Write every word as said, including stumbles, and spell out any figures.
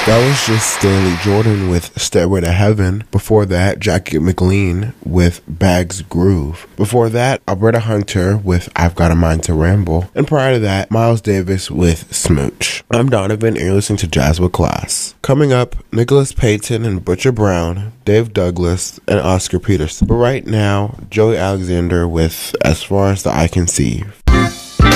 That was just Stanley Jordan with Stairway to Heaven. Before that, Jackie McLean with Bags Groove. Before that, Alberta Hunter with I've Got a Mind to Ramble. And prior to that, Miles Davis with Smooch. I'm Donovan and you're listening to Jazz with Class. Coming up, Nicholas Payton and Butcher Brown, Dave Douglas, and Oscar Peterson. But right now, Joey Alexander with As Far as the Eye Can See.